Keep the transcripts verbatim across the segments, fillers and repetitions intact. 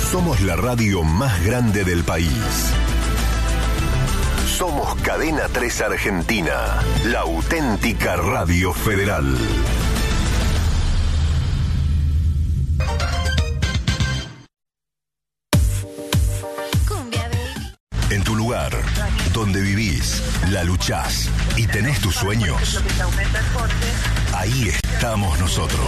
Somos la radio más grande del país. Somos Cadena tres Argentina, la auténtica radio federal. En tu lugar, donde vivís, la luchás y tenés tus sueños, ahí estamos nosotros.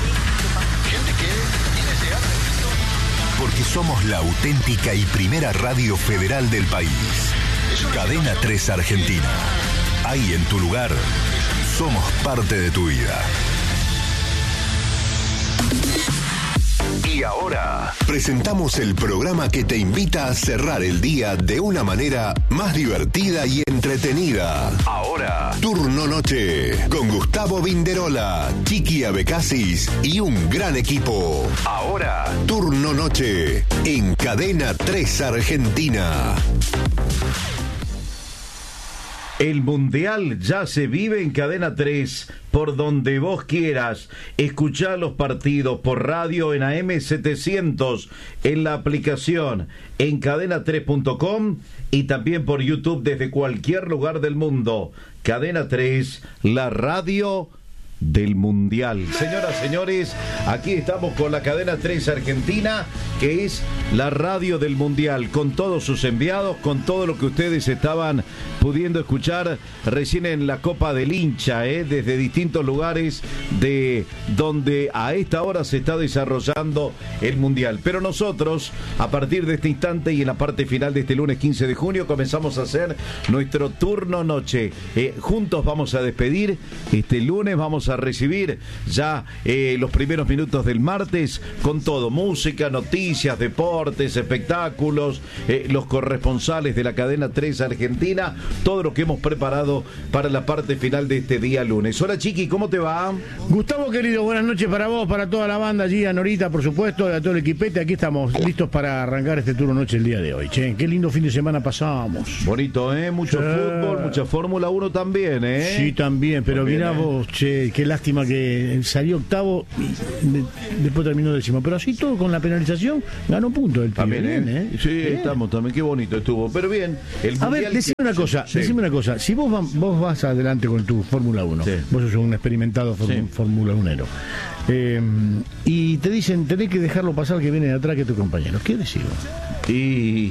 Porque somos la auténtica y primera radio federal del país. Cadena tres Argentina. Ahí en tu lugar, somos parte de tu vida. Y ahora presentamos el programa que te invita a cerrar el día de una manera más divertida y entretenida. Ahora, Turno Noche, con Gustavo Vinderola, Chiqui Abecasis y un gran equipo. Ahora, Turno Noche, en Cadena tres Argentina. El Mundial ya se vive en Cadena tres, por donde vos quieras. Escuchá los partidos por radio en A M setecientos, en la aplicación, en cadena tres punto com y también por YouTube desde cualquier lugar del mundo. Cadena tres, la radio del Mundial. Señoras, señores, aquí estamos con la Cadena tres Argentina, que es la radio del Mundial, con todos sus enviados, con todo lo que ustedes estaban pudiendo escuchar recién en la Copa del Hincha, ¿eh? Desde distintos lugares de donde a esta hora se está desarrollando el Mundial. Pero nosotros, a partir de este instante y en la parte final de este lunes quince de junio, comenzamos a hacer nuestro Turno Noche. Eh, juntos vamos a despedir este lunes, vamos a recibir ya eh, los primeros minutos del martes con todo, música, noticias, deportes, espectáculos, eh, los corresponsales de la Cadena tres Argentina, todo lo que hemos preparado para la parte final de este día lunes. Hola Chiqui, ¿cómo te va? Gustavo querido, buenas noches para vos, para toda la banda allí, a Norita por supuesto, a todo el equipete. Aquí estamos listos para arrancar este Turno Noche el día de hoy. Che, qué lindo fin de semana pasamos. Bonito, ¿eh? Mucho sí. Fútbol, mucha Fórmula uno también, ¿eh? Sí, también, pero también, mirá ¿eh? Vos, che, qué lástima que salió octavo y de, después terminó décimo, pero así todo con la penalización ganó punto el también, bien, ¿eh? ¿eh? Sí, bien. Estamos también, qué bonito estuvo, pero bien. El a ver, decime que... una cosa, sí. decime una cosa, si vos, va, vos vas adelante con tu Fórmula uno, sí. Vos sos un experimentado sí. Fórmula unero, eh, y te dicen, tenés que dejarlo pasar que viene de atrás que tu compañero, ¿qué decís vos? Y...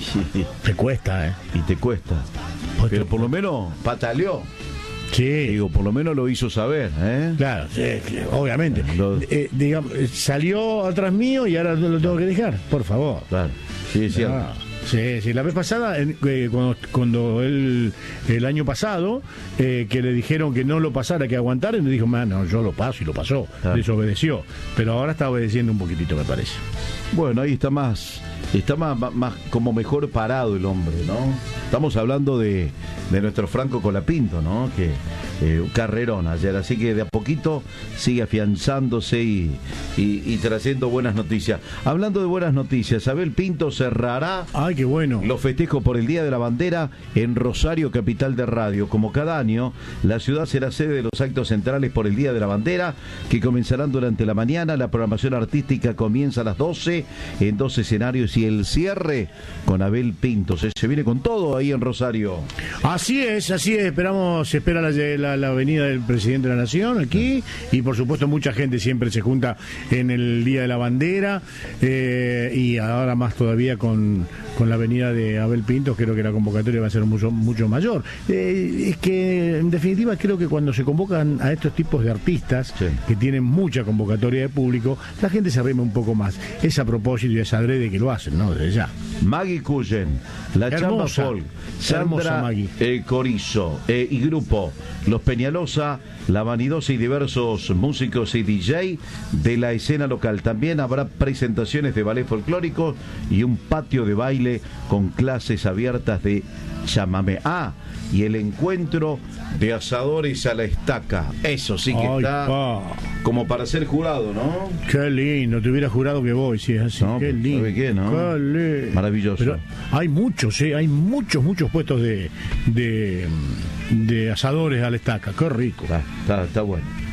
te cuesta, ¿eh? Y te cuesta, pues pero te... por lo menos pataleó. Sí. Digo, por lo menos lo hizo saber, ¿eh? Claro, sí, obviamente. Lo... Eh, digamos, salió atrás mío y ahora lo tengo que dejar, por favor. Claro, sí, es cierto. Ah, sí, sí, la vez pasada, eh, cuando, cuando él, el año pasado, eh, que le dijeron que no lo pasara, que aguantara, y me dijo, no, yo lo paso y lo pasó, claro. Desobedeció. Pero ahora está obedeciendo un poquitito, me parece. Bueno, ahí está más... Está más, más, más como mejor parado el hombre, ¿no? Estamos hablando de, de nuestro Franco Colapinto, ¿no? Que eh, un carrerón ayer, así que de a poquito sigue afianzándose y, y, y trayendo buenas noticias. Hablando de buenas noticias, Abel Pinto cerrará ¡ay, qué bueno! Los festejos por el Día de la Bandera en Rosario, capital de radio. Como cada año, la ciudad será sede de los actos centrales por el Día de la Bandera, que comenzarán durante la mañana. La programación artística comienza a las doce en dos escenarios y el cierre con Abel Pinto. Se, se viene con todo ahí en Rosario. Así es, así es. Esperamos, se espera la, la, la venida del presidente de la Nación aquí y por supuesto mucha gente siempre se junta en el Día de la Bandera eh, y ahora más todavía con, con la venida de Abel Pinto. Creo que la convocatoria va a ser mucho, mucho mayor. Eh, es que en definitiva creo que cuando se convocan a estos tipos de artistas sí. que tienen mucha convocatoria de público, la gente se arrima un poco más. Es a propósito y es adrede que lo hacen, ¿no? Desde ya. Maggie Cullen, La Chamba Folk, Sandra eh, Corizo eh, y grupo Los Peñalosa, La Vanidosa y diversos músicos y D J de la escena local. También habrá presentaciones de ballet folclórico y un patio de baile con clases abiertas de chamamé. Ah, y el encuentro de asadores a la estaca. Eso sí que Ay, está pa. como para ser jurado, ¿no? Qué lindo, te hubiera jurado que voy, sí, así. No, qué lindo. ¿Sabe qué, no? Qué lindo. Maravilloso. Pero hay muchos, ¿eh? Hay muchos, muchos puestos de, de, de asadores a la estaca. Qué rico. Está, está, está bueno.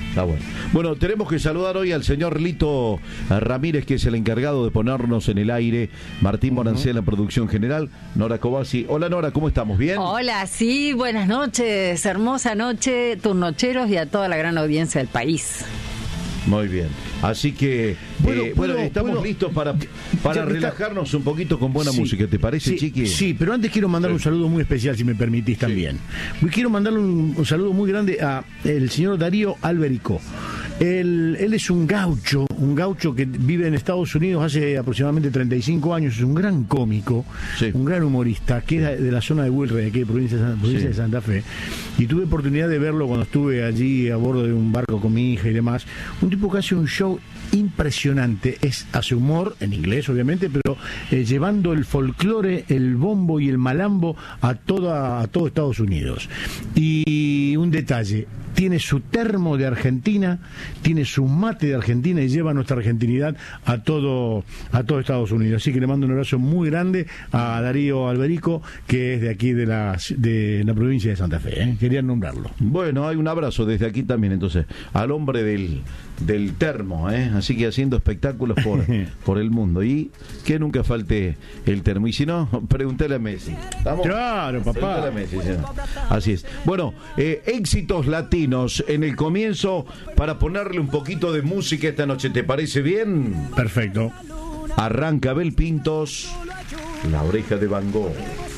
Está bueno. Bueno, tenemos que saludar hoy al señor Lito Ramírez, que es el encargado de ponernos en el aire. Martín Morancé en la producción general. Nora Cobasi. Hola, Nora, ¿cómo estamos? ¿Bien? Hola, sí, buenas noches. Hermosa noche, turnocheros y a toda la gran audiencia del país. Muy bien. Así que, Bueno, eh, puedo- bueno, estamos puedo- listos para, para Ya, está- relajarnos un poquito con buena Sí, música. ¿Te parece, sí, Chiqui? Sí, pero antes quiero mandar un saludo muy especial, si me permitís también. Quiero mandarle un, un saludo muy grande a el señor Darío Alberico. Él, él es un gaucho, un gaucho que vive en Estados Unidos hace aproximadamente treinta y cinco años, es un gran cómico, Sí. un gran humorista, que es de la zona de Wilray, aquí de provincia, de San- provincia Sí. de Santa Fe, y tuve oportunidad de verlo cuando estuve allí a bordo de un barco con mi hija y demás. Un tipo que hace un show impresionante, es hace humor, en inglés obviamente, pero eh, llevando el folclore, el bombo y el malambo a, toda, a todo Estados Unidos. Y un detalle, tiene su termo de Argentina, tiene su mate de Argentina y lleva nuestra argentinidad a todo, a todo Estados Unidos. Así que le mando un abrazo muy grande a Darío Alberico, que es de aquí de la, de la provincia de Santa Fe. ¿eh? Quería nombrarlo. Bueno, hay un abrazo desde aquí también, entonces, al hombre del, del termo, ¿eh? Así que haciendo espectáculos por, por el mundo. Y que nunca falte el termo. Y si no, pregúntale a Messi. ¿Estamos? Claro, papá. Pregúntale a Messi, sí. Así es. Bueno, eh, éxitos latinos en el comienzo para ponerle un poquito de música esta noche. ¿Te parece bien? Perfecto. Arranca Abel Pintos, La Oreja de Van Gogh.